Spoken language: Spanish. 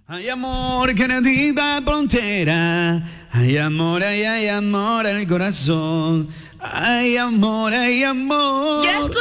Hay amor que no tiene frontera. Hay amor en el corazón. Hay amor, hay amor.